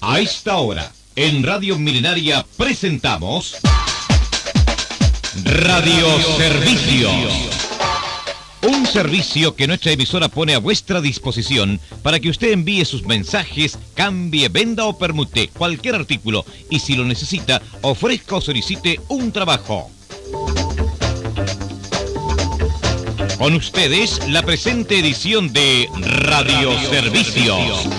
A esta hora, en Radio Milenaria presentamos Radio Servicios. Un servicio que nuestra emisora pone a vuestra disposición para que usted envíe sus mensajes, cambie, venda o permute cualquier artículo y si lo necesita, ofrezca o solicite un trabajo. Con ustedes, la presente edición de Radio Servicios.